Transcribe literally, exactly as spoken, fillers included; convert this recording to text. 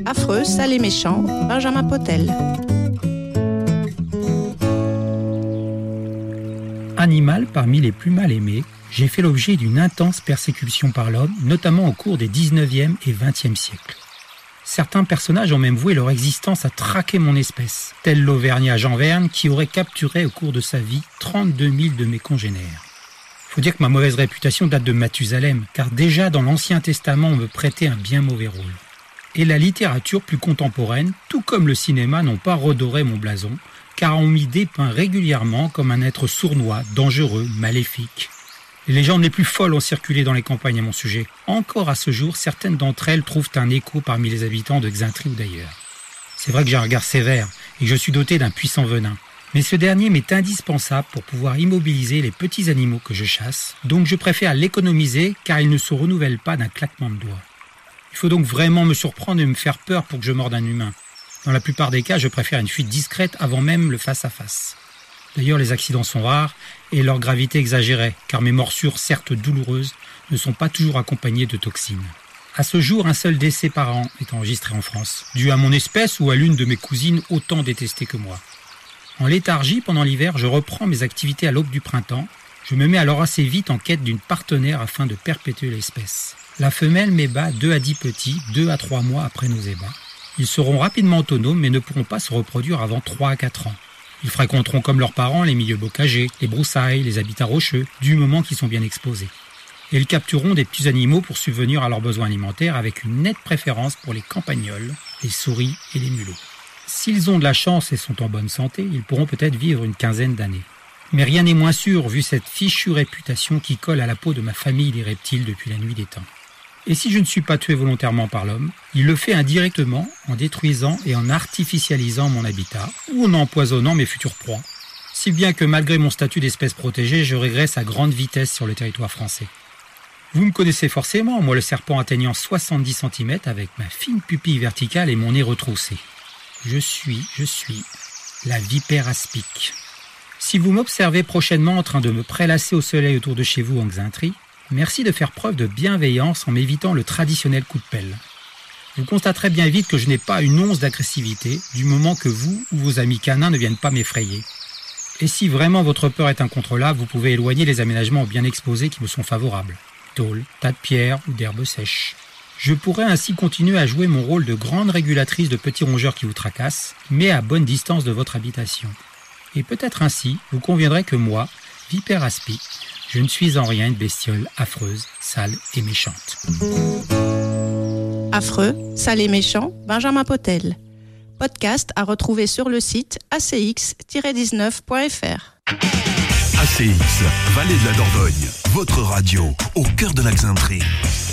Affreux, sale et méchant, Benjamin Potel. Animal parmi les plus mal aimés, j'ai fait l'objet d'une intense persécution par l'homme, notamment au cours des dix-neuvième et vingtième siècles. Certains personnages ont même voué leur existence à traquer mon espèce, tel l'Auvergnat Jean Verne qui aurait capturé au cours de sa vie trente-deux mille de mes congénères. Faut dire que ma mauvaise réputation date de Mathusalem, car déjà dans l'Ancien Testament on me prêtait un bien mauvais rôle. Et la littérature plus contemporaine, tout comme le cinéma, n'ont pas redoré mon blason, car on m'y dépeint régulièrement comme un être sournois, dangereux, maléfique. Les légendes les plus folles ont circulé dans les campagnes à mon sujet. Encore à ce jour, certaines d'entre elles trouvent un écho parmi les habitants de Xaintry ou d'ailleurs. C'est vrai que j'ai un regard sévère et que je suis doté d'un puissant venin. Mais ce dernier m'est indispensable pour pouvoir immobiliser les petits animaux que je chasse, donc je préfère l'économiser car il ne se renouvelle pas d'un claquement de doigts. Il faut donc vraiment me surprendre et me faire peur pour que je morde un humain. Dans la plupart des cas, je préfère une fuite discrète avant même le face-à-face. D'ailleurs, les accidents sont rares et leur gravité exagérée, car mes morsures, certes douloureuses, ne sont pas toujours accompagnées de toxines. À ce jour, un seul décès par an est enregistré en France, dû à mon espèce ou à l'une de mes cousines autant détestée que moi. En léthargie, pendant l'hiver, je reprends mes activités à l'aube du printemps. Je me mets alors assez vite en quête d'une partenaire afin de perpétuer l'espèce. La femelle m'ébat deux à dix petits, deux à trois mois après nos ébats. Ils seront rapidement autonomes mais ne pourront pas se reproduire avant trois à quatre ans. Ils fréquenteront comme leurs parents les milieux bocagers, les broussailles, les habitats rocheux, du moment qu'ils sont bien exposés. Et ils captureront des petits animaux pour subvenir à leurs besoins alimentaires avec une nette préférence pour les campagnols, les souris et les mulots. S'ils ont de la chance et sont en bonne santé, ils pourront peut-être vivre une quinzaine d'années. Mais rien n'est moins sûr vu cette fichue réputation qui colle à la peau de ma famille des reptiles depuis la nuit des temps. Et si je ne suis pas tué volontairement par l'homme, il le fait indirectement en détruisant et en artificialisant mon habitat ou en empoisonnant mes futures proies. Si bien que malgré mon statut d'espèce protégée, je régresse à grande vitesse sur le territoire français. Vous me connaissez forcément, moi le serpent atteignant soixante-dix centimètres avec ma fine pupille verticale et mon nez retroussé. Je suis, je suis, la vipère aspic. Si vous m'observez prochainement en train de me prélasser au soleil autour de chez vous en Xaintry, merci de faire preuve de bienveillance en m'évitant le traditionnel coup de pelle. Vous constaterez bien vite que je n'ai pas une once d'agressivité, du moment que vous ou vos amis canins ne viennent pas m'effrayer. Et si vraiment votre peur est incontrôlable, vous pouvez éloigner les aménagements bien exposés qui me sont favorables. Tôles, tas de pierres ou d'herbes sèches. Je pourrais ainsi continuer à jouer mon rôle de grande régulatrice de petits rongeurs qui vous tracassent, mais à bonne distance de votre habitation. Et peut-être ainsi, vous conviendrez que moi, vipère aspic, je ne suis en rien une bestiole affreuse, sale et méchante. Affreux, sale et méchant, Benjamin Potel. Podcast à retrouver sur le site a c x tiret dix-neuf point f r. A C X, Vallée de la Dordogne, votre radio, au cœur de la Xaintry.